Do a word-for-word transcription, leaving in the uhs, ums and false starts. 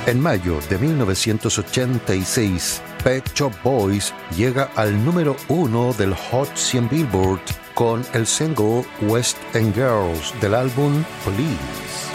En mayo de mil novecientos ochenta y seis, Pet Shop Boys llega al número uno del Hot cien Billboard con el single West End Girls del álbum Police.